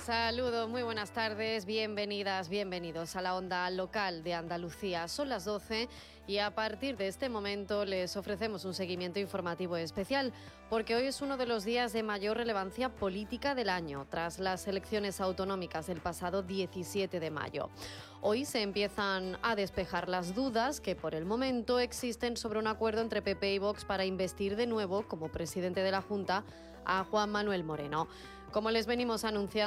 Saludos, muy buenas tardes, bienvenidas, bienvenidos a la onda local de Andalucía. Son las 12 y a partir de este momento les ofrecemos un seguimiento informativo especial, porque hoy es uno de los días de mayor relevancia política del año, tras las elecciones autonómicas del pasado 17 de mayo. Hoy se empiezan a despejar las dudas que por el momento existen sobre un acuerdo entre PP y Vox para investir de nuevo como presidente de la Junta a Juan Manuel Moreno. Como les venimos anunciando